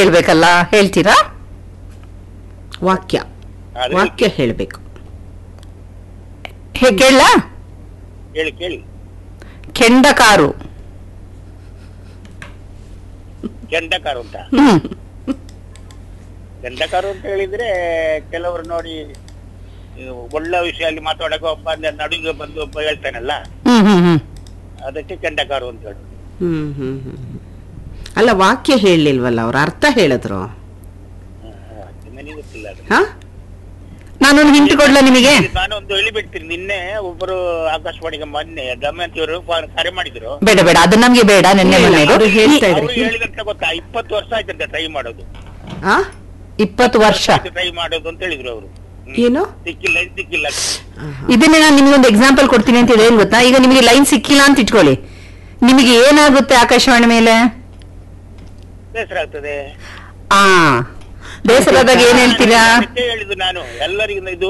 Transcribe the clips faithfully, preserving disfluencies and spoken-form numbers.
ಹೇಳ್ಬೇಕಲ್ಲ, ಹೇಳ್ತೀರಾ? ವಾಕ್ಯ ಅದು ವಾಕ್ಯ ಹೇಳಬೇಕು. ಹೇಳ ಕೇಳಿ ಕೇಳಿ. ಕೆಂಡ ಕಾರು. ಗಂಡಕಾರು ಅಂತ ಹ್ಮ್ ಗಂಡಕಾರು ಅಂತ ಹೇಳಿದ್ರೆ ಕೆಲವರು ನೋಡಿ ಇದು ಒಳ್ಳೆ ವಿಷಯ ಅಲ್ಲಿ ಮಾತಾಡಕ ಒಬ್ಬ ಅಂದ್ರೆ ನಡುಗೆ ಬಂದು ಒಬ್ಬ ಹೇಳ್ತಾನಲ್ಲ, ಹ್ಮ್ ಹ್ಮ್ ಹ್ಮ್ ಅದಕ್ಕೆ ಗಂಡಕಾರು ಅಂತ ಹೇಳಿ. ಹ್ಮ್ ಹ್ಮ್ ಹ್ಮ್ ಅಲ್ಲ, ವಾಕ್ಯ ಹೇಳಲಿಲ್ವಲ್ಲ, ಅವ್ರ ಅರ್ಥ ಹೇಳಿದ್ರು. ನನಗೆ ಗೊತ್ತಿಲ್ಲ ಅದು. ಹಾ ನಾನೊಂದು ಹಿಂಟ್ ಕೊಡ್ಲ ನಿಮಗೆ? ನಾನು ಒಂದು ಹೇಳಿಬಿಡ್ತೀನಿ. ನಿನ್ನೆ ಒಬ್ಬರು ಆಕಾಶವಾಣಿಗೆ ಮೊನ್ನೆ ದಮಯಂತಿಯವರು ಕರೆ ಮಾಡಿದ್ರು. ಬೇಡ ಬೇಡ, ಅದು ನಮ್ಗೆ ಬೇಡ. ನೆನ್ನೆ ಮನೆಯವರು ಅವ್ರು ಹೇಳ್ತಾ ಅವರು ಇದ್ರು. ಹೇಳಿದಂತ ಗೊತ್ತಾ, ಇಪ್ಪತ್ತು ವರ್ಷ ಆಯ್ತಂತೆ ಟ್ರೈ ಮಾಡೋದು, ಆ ಇಪ್ಪತ್ತು ವರ್ಷ ಟ್ರೈ ಮಾಡೋದು ಅಂತ ಹೇಳಿದ್ರು ಅವರು. ಏನು ಸಿಕ್ಕಿಲ್ಲ ಸಿಕ್ಕಿಲ್ಲ. ಇದನ್ನೇ ನಾನು ನಿಮ್ಗೊಂದು ಎಕ್ಸಾಂಪಲ್ ಕೊಡ್ತೀನಿ ಅಂತ ಹೇಳಿ, ಏನ್ ಗೊತ್ತಾ, ಈಗ ನಿಮಗೆ ಲೈನ್ ಸಿಕ್ಕಿಲ್ಲ ಅಂತ ಇಟ್ಕೊಳ್ಳಿ, ನಿಮಗೆ ಏನಾಗುತ್ತೆ ಆಕಾಶವಾಣಿ ಮೇಲೆ? ಬೇಸರ ಆಗ್ತದೆ. ಆ ಬೇಸರದಾಗ ಏನ್ ಹೇಳ್ತೀರಾ? ಅದಕ್ಕೆ ಹೇಳಿದ್ದು ನಾನು ಎಲ್ಲರಿಗೂ ಇದು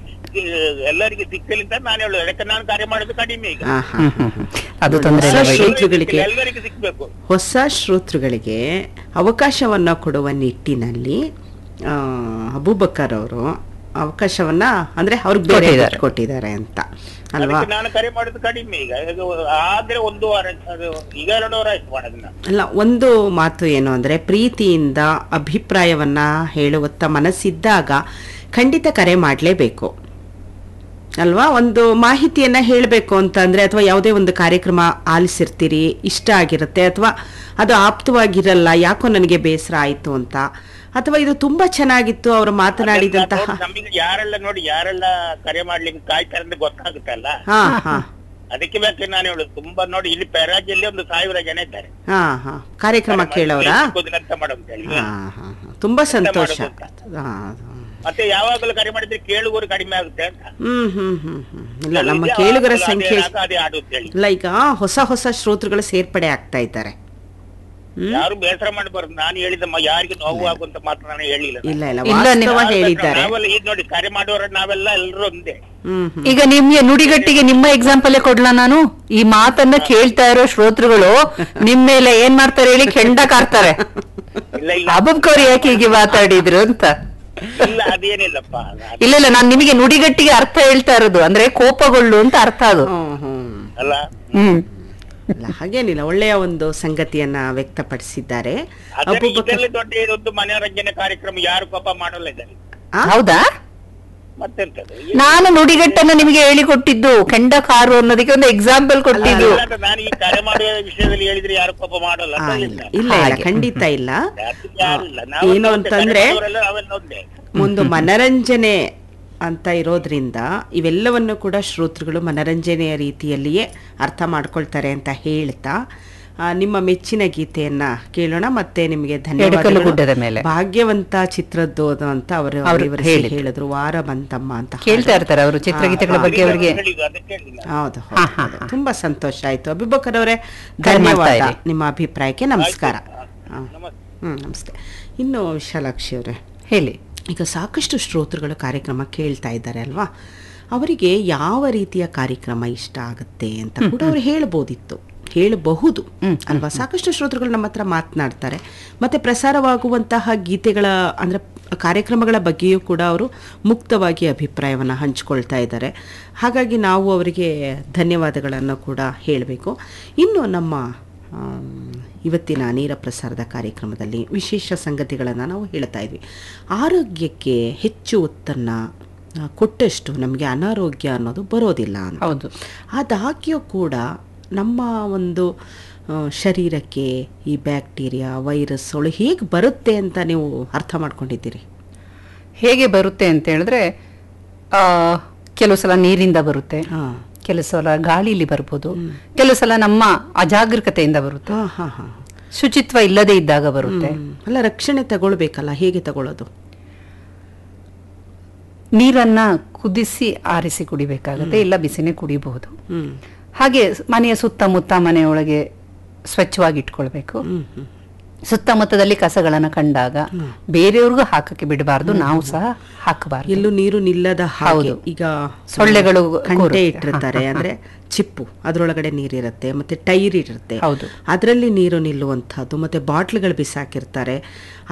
ಎಲ್ಲರಿಗೆ ಸಿಕ್ಕಲಿ ಅಂತ ನಾನು ಹೇಳುದು. ಯಾಕಂದ್ರೆ ನಾನು ಕಾರ್ಯ ಮಾಡೋದು ಕಡಿಮೆ ಈಗ. ಆ, ಹಾ. ಹ್ಮ್ ಹ್ಮ್ ಹ್ಮ್. ಅದು ತೊಂದ್ರೆ ಇಲ್ಲ ಹೊಸ ಬಿಡಿ. ಶ್ರೋತೃಗಳಿಗೆ ಎಲ್ಲರಿಗೂ ಸಿಕ್ಬೇಕು. ಹೊಸ ಶ್ರೋತೃಗಳಿಗೆ ಅವಕಾಶವನ್ನ ಕೊಡುವ ನಿಟ್ಟಿನಲ್ಲಿ ಆ, ಅಬೂಬಕರ್ ಅವರು ಅವಕಾಶವನ್ನ ಅಂದ್ರೆ ಅವ್ರಿಗೆ ಬೇರೆ ಕೊಟ್ಟಿದ್ದಾರೆ. ಕೊಟ್ಟಿದ್ದಾರೆ ಅಂತ ಅಲ್ವಾ? ಅದಕ್ಕೆ ನಾನು ಕರೆ ಮಾಡೋದು ಕಡಿಮೆ ಈಗ. ಈಗ ಆದ್ರೆ ಒಂದು ವಾರ, ಅದು ಈಗ ಎರಡು ವಾರ ಆಯ್ತು ಮಾಡೋದನ್ನ. ಅಲ್ಲ, ಒಂದು ಮಾತು ಏನು ಅಂದ್ರೆ, ಪ್ರೀತಿಯಿಂದ ಅಭಿಪ್ರಾಯವನ್ನ ಹೇಳುವತ್ತ ಮನಸ್ಸಿದ್ದಾಗ ಖಂಡಿತ ಕರೆ ಮಾಡಲೇಬೇಕು ಅಲ್ವಾ? ಒಂದು ಮಾಹಿತಿಯನ್ನ ಹೇಳಬೇಕು ಅಂತ ಅಂದ್ರೆ, ಅಥವಾ ಯಾವುದೇ ಒಂದು ಕಾರ್ಯಕ್ರಮ ಆಲಿಸಿರ್ತೀರಿ, ಇಷ್ಟ ಆಗಿರುತ್ತೆ, ಅಥವಾ ಅದು ಆಪ್ತವಾಗಿರಲ್ಲ, ಯಾಕೋ ನನಗೆ ಬೇಸರ ಆಯ್ತು ಅಂತ, ಅಥವಾ ಇದು ತುಂಬಾ ಚೆನ್ನಾಗಿತ್ತು ಅವರು ಮಾತನಾಡಿದಂತಹ. ನಮಗೆ ಯಾರೆಲ್ಲ ನೋಡಿ ಯಾರೆಲ್ಲ ಕರೆ ಮಾಡ್ಲಿಕ್ಕೆ ಕಾಯ್ತಾರೆ ಅಂತ ಗೊತ್ತಾಗುತ್ತಲ್ಲ, ಹಾ ಹಾ ಅದಕ್ಕೆ ಬೇಕು ನಾನು ಹೇಳುದು. ತುಂಬಾ ನೋಡಿ ಇಲ್ಲಿ ಪೆರಾಜಿಯಲ್ಲಿ ಒಂದು ಸಾವಿರ ಜನ ಇದ್ದಾರೆ ಹಾ ಹಾ ಕಾರ್ಯಕ್ರಮ ಕೇಳೋರ. ಅಂತ ಮಾಡೋದು ಅಂತ ಹೇಳಿ. ಹಾ ಹಾ ಹಾ. ತುಂಬಾ ಸಂತೋಷ. ಹಾ, ಮತ್ತೆ ಯಾವಾಗಲೂ ಕರೆ ಮಾಡಿದ್ರೆ ಕೇಳುವವರು ಕಡಿಮೆ ಆಗುತ್ತೆ ಅಂತ. ಹ್ಮ್ ಹ್ಮ್ ಹ್ಮ್ ಹ್ಮ್ ಇಲ್ಲ, ನಮ್ಮ ಕೇಳುಗರ ಅದೇ- ಸಂಖ್ಯೆ ಅದೇ- ಅದೇ ಆಡು ಅಂತ ಹೇಳಿ. ಇಲ್ಲ, ಈಗ ಹೊಸ ಹೊಸ ಶ್ರೋತೃಗಳು ಸೇರ್ಪಡೆ ಆಗ್ತಾ ಇದ್ದಾರೆ. ಯಾರು ಬೇಸರ ಮಾಡಬಾರ್ದು. ನಾನು ಹೇಳಿದ ಮ- ಯಾರಿಗೂ ನೋವು ಆಗುವಂತ ಮಾತ್ರ ನಾನು ಹೇಳಿಲ್ಲ. ಇಲ್ಲ ಇಲ್ಲ ಇಲ್ಲ, ವಾಸ್ತವ ನೀವು- ಹೇಳಿದ್ದಾರೆ. ನಾವೆಲ್ಲ ಈಗ ನೋಡಿ ಕರೆ ಮಾಡುವವರು ನಾವೆಲ್ಲ ಎಲ್ಲರೂ ಒಂದೇ. ಹ್ಮ್ ಹ್ಮ್ ಈಗ ನಿಮ್ಗೆ ನುಡಿಗಟ್ಟಿಗೆ ನಿಮ್ಮ ಎಕ್ಸಾಂಪಲ್ ಕೊಡ್ಲಾ ನಾನು? ಈ ಮಾತನ್ನ ಕೇಳ್ತಾ ಇರೋ ಶ್ರೋತೃಗಳು ನಿಮ್ ಮೇಲೆ ಏನ್ ಮಾಡ್ತಾರೆ ಹೇಳಿ? ಕೆಂಡ ಕಾರ್ತಾರೆ. ಇಲ್ಲ ಇಲ್ಲ ಅಬಬ್ಕವ್ರು ಯಾಕೆ ಹೀಗೆ ಮಾತಾಡಿದ್ರು ಅಂತ. ಇಲ್ಲ ಅದೇನಿಲ್ಲಪ್ಪ. ಇಲ್ಲ ಇಲ್ಲ, ನಾನ್ ನಿಮಗೆ ನುಡಿಗಟ್ಟಿಗೆ ಅರ್ಥ ಹೇಳ್ತಾ ಇರೋದು, ಅಂದ್ರೆ ಕೋಪಗೊಳ್ಳು ಅಂತ ಅರ್ಥ ಅದು. ಹ್ಮ್ ಹ್ಮ್ ಅಲ್ಲ ಹ್ಮ್ ಇಲ್ಲ, ಹಾಗೇನಿಲ್ಲ, ಒಳ್ಳೆಯ ಒಂದು ಸಂಗತಿಯನ್ನ ವ್ಯಕ್ತಪಡಿಸಿದ್ದಾರೆ ಅದರಲ್ಲಿ ಅಬೂಬಕರ್. ಇದರಲ್ಲಿ ದೊಡ್ಡ ಇದೊಂದು ಮನೋರಂಜನೆ ಕಾರ್ಯಕ್ರಮ ಯಾರು ಪಾಪ ಮಾಡೋಲ್ಲ ಇದ್ದಾರೆ. ಆ? ಹೌದಾ? ಮತ್ತೆಂತದ್ದು ನಾನು ನುಡಿಗಟ್ಟನ್ನ ನಿಮಗೆ ಹೇಳಿಕೊಟ್ಟಿದ್ದು, ಕೆಂಡ ಕಾರು ಅನ್ನೋದಕ್ಕೆ ಒಂದು ಎಕ್ಸಾಂಪಲ್ ಕೊಟ್ಟಿದ್ದು. ಇಲ್ಲ, ಇಲ್ಲ, ನಾನು ಈ ಕರೆ ಮಾಡುವ ವಿಷಯದಲ್ಲಿ ಹೇಳಿದ್ರೆ ಯಾರು ಪಾಪ ಮಾಡೋಲ್ಲ ಆ, ಅಂತ ಇಲ್ಲ ಹೇಳಿಲ್ಲ. ಇಲ್ಲ ಇಲ್ಲ, ಹಾಗೆ. ಖಂಡಿತ ಇಲ್ಲ. ಜಾಸ್ತಿ ಯಾರಿಲ್ಲ. ನಾವು ಏನು ಒಂದೇ, ಅಂತಂದ್ರೆ ಕರೆ ಮಾಡುವವರೆಲ್ಲ ನಾವೆಲ್ಲ ಒಂದೇ. ಒಂದು ಮನರಂಜನೆ ಅಂತ ಇರೋದ್ರಿಂದ ಇವೆಲ್ಲವನ್ನು ಕೂಡ ಶ್ರೋತೃಗಳು ಮನರಂಜನೆಯ ರೀತಿಯಲ್ಲಿಯೇ ಅರ್ಥ ಮಾಡ್ಕೊಳ್ತಾರೆ ಅಂತ ಹೇಳ್ತಾ, ಆ, ನಿಮ್ಮ ಮೆಚ್ಚಿನ ಗೀತೆಯನ್ನ ಕೇಳೋಣ. ಮತ್ತೆ ನಿಮಗೆ ಎಡಕಲ್ಲು ಗುಡ್ಡದ ಮೇಲೆ. ಧನ್ಯವಾದ. ಭಾಗ್ಯವಂತ ಚಿತ್ರದ್ದು ಅಂತ ಅವರು ಅವ್ರು ವಿವರಿಸಿ ಹೇಳಿದ್ರು. ಹೇಳಿದ್ರು. ವಾರ ಬಂತಮ್ಮ ಅಂತ ಕೇಳ್ತಾ ಇರ್ತಾರೆ ಅವರು ಚಿತ್ರಗೀತೆಗಳ ಬಗ್ಗೆ ಅವರಿಗೆ. ಹೇಳಿದ್ದು ಅದಕ್ಕೆ ಹೇಳಿಲ್ಲ. ಹೌದು ಹಾ, ಹೌದು, ಹಾ, ಹೌದು. ಹಾ. ತುಂಬಾ ಸಂತೋಷ ಆಯ್ತು ಅಭಿಬಕರ್ ಅವರೇ, ಕರೆ ಮಾಡ್ತಾ ಧನ್ಯವಾದ ಇರಿ. ನಿಮ್ಮ ಅಭಿಪ್ರಾಯಕ್ಕೆ. ನಮಸ್ಕಾರ. ಹಾ. ನಮಸ್ತೆ. ಹ್ಮ್ ನಮಸ್ತೆ. ಇನ್ನು ವಿಶಾಲಾಕ್ಷಿ ಅವರೇ, ಹೇಳಿ. ಈಗ ಸಾಕಷ್ಟು ಶ್ರೋತೃಗಳು ಕಾರ್ಯಕ್ರಮ ಕೇಳ್ತಾ ಇದ್ದಾರೆ ಅಲ್ವಾ? ಅವರಿಗೆ ಯಾವ ರೀತಿಯ ಕಾರ್ಯಕ್ರಮ ಇಷ್ಟ ಆಗುತ್ತೆ ಅಂತ ಕೂಡ ಅವ್ರು ಹೇಳ್ಬೋದಿತ್ತು, ಹೇಳಬಹುದು ಅಲ್ವಾ? ಸಾಕಷ್ಟು ಶ್ರೋತೃಗಳು ನಮ್ಮ ಹತ್ರ ಮಾತನಾಡ್ತಾರೆ, ಮತ್ತೆ ಪ್ರಸಾರವಾಗುವಂತಹ ಗೀತೆಗಳ ಅಂದ್ರೆ ಕಾರ್ಯಕ್ರಮಗಳ ಬಗ್ಗೆಯೂ ಕೂಡ ಅವರು ಮುಕ್ತವಾಗಿ ಅಭಿಪ್ರಾಯವನ್ನು ಹಂಚಿಕೊಳ್ತಾ ಇದ್ದಾರೆ. ಹಾಗಾಗಿ ನಾವು ಅವರಿಗೆ ಧನ್ಯವಾದಗಳನ್ನು ಕೂಡ ಹೇಳಬೇಕು. ಇನ್ನು ನಮ್ಮ ಇವತ್ತಿನ ನೇರ ಪ್ರಸಾರದ ಕಾರ್ಯಕ್ರಮದಲ್ಲಿ ವಿಶೇಷ ಸಂಗತಿಗಳನ್ನು ನಾವು ಹೇಳ್ತಾ ಇದ್ವಿ. ಆರೋಗ್ಯಕ್ಕೆ ಹೆಚ್ಚು ಒತ್ತನ್ನು ಕೊಟ್ಟಷ್ಟು ನಮಗೆ ಅನಾರೋಗ್ಯ ಅನ್ನೋದು ಬರೋದಿಲ್ಲ ಅಂತ. ಹೌದು. ಆದಾಗ್ಯೂ ಕೂಡ ನಮ್ಮ ಒಂದು ಶರೀರಕ್ಕೆ ಈ ಬ್ಯಾಕ್ಟೀರಿಯಾ ವೈರಸ್ಗಳು ಹೇಗೆ ಬರುತ್ತೆ ಅಂತ ನೀವು ಅರ್ಥ ಮಾಡ್ಕೊಂಡಿದ್ದೀರಿ? ಹೇಗೆ ಬರುತ್ತೆ ಅಂತ ಹೇಳಿದ್ರೆ, ಕೆಲವು ಸಲ ನೀರಿಂದ ಬರುತ್ತೆ, ಹಾಂ ಕೆಲವು ಸಲ ಗಾಳಿಲಿ ಬರ್ಬೋದು, ಕೆಲವು ಸಲ ನಮ್ಮ ಅಜಾಗರೂಕತೆಯಿಂದ ಬರುತ್ತೆ, ಹಾಂ ಹಾಂ ಹಾಂ ಶುಚಿತ್ವ ಇಲ್ಲದೆ ಇದ್ದಾಗ ಬರುತ್ತೆ. ಅಲ್ಲ, ರಕ್ಷಣೆ ತಗೊಳ್ಬೇಕಲ್ಲ, ಹೇಗೆ ತಗೊಳ್ಳೋದು? ನೀರನ್ನ ಕುದಿಸಿ ಆರಿಸಿ ಕುಡಿಬೇಕಾಗುತ್ತೆ, ಇಲ್ಲ ಬಿಸಿನೇ ಕುಡಿಬಹುದು. ಹ್ಮ್ ಹಾಗೆ ಮನೆಯ ಸುತ್ತಮುತ್ತ ಮನೆಯೊಳಗೆ ಸ್ವಚ್ಛವಾಗಿ ಇಟ್ಕೊಳ್ಬೇಕು. ಸುತ್ತಮುತ್ತದಲ್ಲಿ ಕಸಗಳನ್ನು ಕಂಡಾಗ ಬೇರೆಯವ್ರಿಗೂ ಹಾಕಕ್ಕೆ ಬಿಡಬಾರ್ದು, ನಾವು ಸಹ ಹಾಕಬಾರ್ದು. ಎಲ್ಲೂ ನೀರು ನಿಲ್ಲದ ಹಾಗೆ. ಈಗ ಸೊಳ್ಳೆಗಳು ಕಂಟೆ ಇಟ್ಟಿರ್ತಾರೆ, ಅಂದ್ರೆ ಚಿಪ್ಪು, ಅದರೊಳಗಡೆ ನೀರಿರುತ್ತೆ, ಮತ್ತೆ ಟೈರ್ ಇರುತ್ತೆ, ಹೌದು, ಅದರಲ್ಲಿ ನೀರು ನಿಲ್ಲುವಂಥದ್ದು, ಮತ್ತೆ ಬಾಟ್ಲ್ಗಳು ಬಿಸಾಕಿರ್ತಾರೆ.